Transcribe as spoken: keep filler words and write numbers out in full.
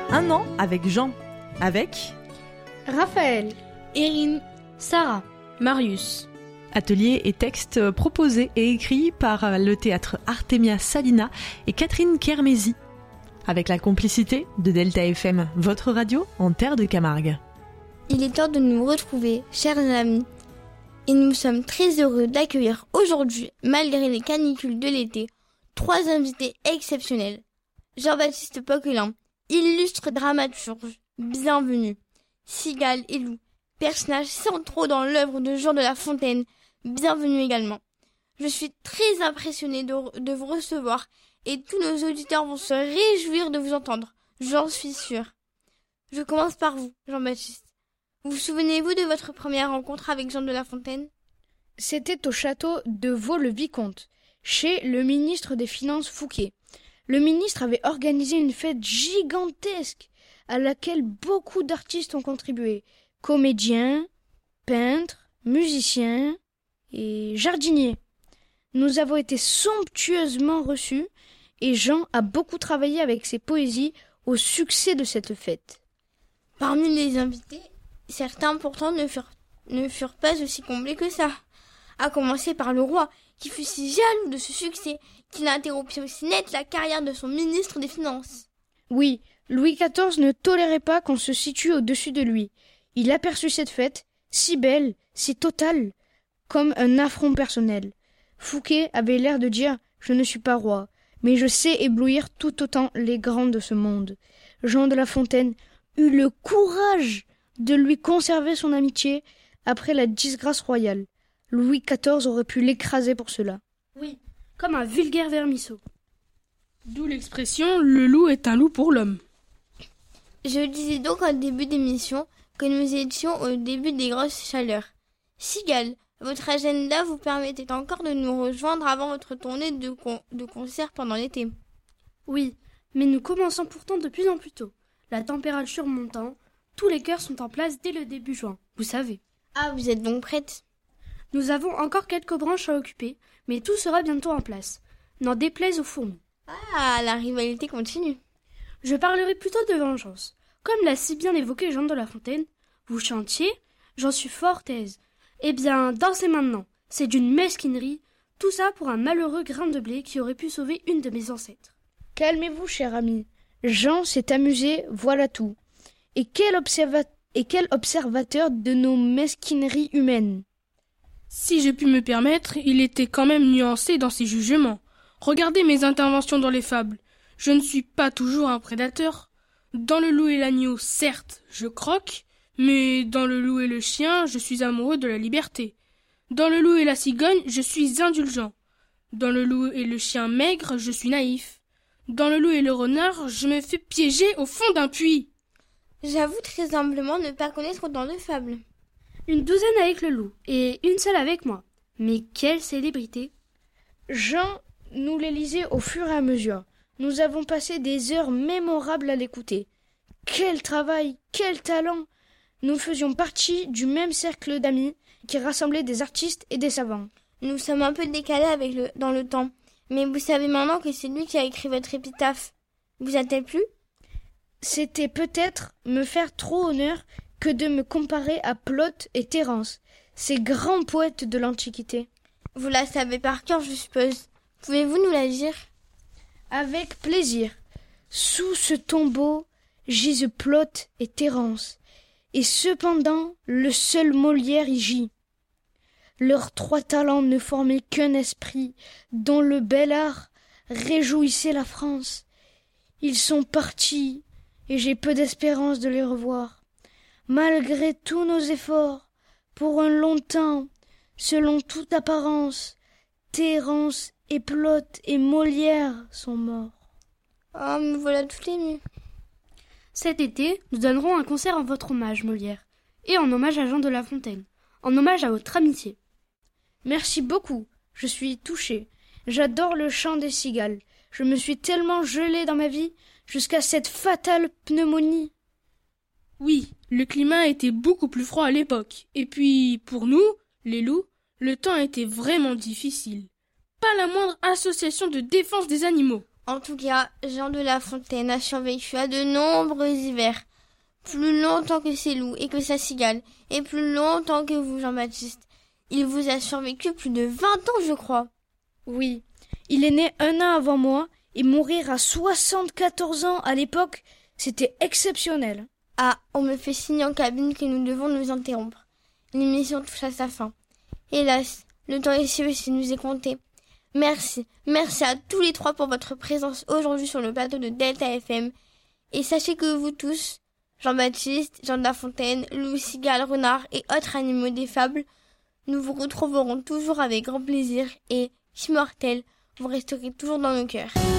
Un an avec Jean. Avec Raphaël, Erin, Sarah, Marius. Atelier et textes proposés et écrits par le théâtre Artemia Salina et Catherine Kermézy. Avec la complicité de Delta F M, votre radio en terre de Camargue. Il est temps de nous retrouver, chers amis. Et nous sommes très heureux d'accueillir aujourd'hui, malgré les canicules de l'été, trois invités exceptionnels. Jean-Baptiste Poquelin, illustre dramaturge, bienvenue. Cigale et Lou, personnages centraux dans l'œuvre de Jean de La Fontaine, bienvenue également. Je suis très impressionnée de, de vous recevoir et tous nos auditeurs vont se réjouir de vous entendre, j'en suis sûre. Je commence par vous, Jean-Baptiste. Vous vous souvenez-vous de votre première rencontre avec Jean de La Fontaine ? C'était au château de Vaux-le-Vicomte, chez le ministre des Finances Fouquet. Le ministre avait organisé une fête gigantesque à laquelle beaucoup d'artistes ont contribué. Comédiens, peintres, musiciens et jardiniers. Nous avons été somptueusement reçus et Jean a beaucoup travaillé avec ses poésies au succès de cette fête. Parmi les invités, certains pourtant ne furent, ne furent pas aussi comblés que ça. À commencer par le roi, qui fut si jaloux de ce succès qu'il a interrompu aussi net la carrière de son ministre des Finances. Oui, Louis quatorze ne tolérait pas qu'on se situe au-dessus de lui. Il aperçut cette fête, si belle, si totale, comme un affront personnel. Fouquet avait l'air de dire « Je ne suis pas roi, mais je sais éblouir tout autant les grands de ce monde. » Jean de La Fontaine eut le courage de lui conserver son amitié après la disgrâce royale. Louis quatorze aurait pu l'écraser pour cela. Oui, comme un vulgaire vermisseau. D'où l'expression « le loup est un loup pour l'homme ». Je disais donc en début d'émission que nous étions au début des grosses chaleurs. Cigale, votre agenda vous permettait encore de nous rejoindre avant votre tournée de, con- de concerts pendant l'été. Oui, mais nous commençons pourtant de plus en plus tôt. La température montant, tous les chœurs sont en place dès le début juin, vous savez. Ah, vous êtes donc prête ? Nous avons encore quelques branches à occuper, mais tout sera bientôt en place. N'en déplaise aux fourmis. Ah, la rivalité continue. Je parlerai plutôt de vengeance. Comme l'a si bien évoqué Jean de La Fontaine, vous chantiez, j'en suis fort aise. Eh bien, dansez maintenant. C'est d'une mesquinerie, tout ça pour un malheureux grain de blé qui aurait pu sauver une de mes ancêtres. Calmez-vous, cher ami. Jean s'est amusé, voilà tout. Et quel, observa- et quel observateur de nos mesquineries humaines. Si je puis me permettre, il était quand même nuancé dans ses jugements. Regardez mes interventions dans les fables. Je ne suis pas toujours un prédateur. Dans le loup et l'agneau, certes, je croque, mais dans le loup et le chien, je suis amoureux de la liberté. Dans le loup et la cigogne, je suis indulgent. Dans le loup et le chien maigre, je suis naïf. Dans le loup et le renard, je me fais piéger au fond d'un puits. J'avoue très humblement ne pas connaître autant de fables. Une douzaine avec le loup, et une seule avec moi. Mais quelle célébrité! Jean nous les lisait au fur et à mesure. Nous avons passé des heures mémorables à l'écouter. Quel travail, quel talent! Nous faisions partie du même cercle d'amis qui rassemblait des artistes et des savants. Nous sommes un peu décalés avec le, dans le temps, mais vous savez maintenant que c'est lui qui a écrit votre épitaphe. Vous a-t-elle plu ? C'était peut-être me faire trop honneur que de me comparer à Plaute et Terence, ces grands poètes de l'Antiquité. Vous la savez par cœur, je suppose. Pouvez-vous nous la dire ? Avec plaisir. Sous ce tombeau gisent Plaute et Terence, et cependant le seul Molière y gît. Leurs trois talents ne formaient qu'un esprit, dont le bel art réjouissait la France. Ils sont partis, et j'ai peu d'espérance de les revoir. Malgré tous nos efforts, pour un long temps, selon toute apparence, Terence et Plaute et Molière sont morts. Oh, me voilà tout émue. Cet été, nous donnerons un concert en votre hommage, Molière, et en hommage à Jean de La Fontaine, en hommage à votre amitié. Merci beaucoup, je suis touchée. J'adore le chant des cigales. Je me suis tellement gelée dans ma vie jusqu'à cette fatale pneumonie. Oui, le climat était beaucoup plus froid à l'époque. Et puis, pour nous, les loups, le temps était vraiment difficile. Pas la moindre association de défense des animaux. En tout cas, Jean de La Fontaine a survécu à de nombreux hivers, plus longtemps que ses loups et que sa cigale, et plus longtemps que vous, Jean-Baptiste. Il vous a survécu plus de vingt ans, je crois. Oui, il est né un an avant moi, et mourir à soixante-quatorze ans à l'époque, c'était exceptionnel. Ah, on me fait signe en cabine que nous devons nous interrompre. L'émission touche à sa fin. Hélas, le temps ici aussi nous est compté. Merci, merci à tous les trois pour votre présence aujourd'hui sur le plateau de Delta F M. Et sachez que vous tous, Jean-Baptiste, Jean de La Fontaine, loup, cigale, renard et autres animaux des fables, nous vous retrouverons toujours avec grand plaisir et, immortels, vous resterez toujours dans nos cœurs.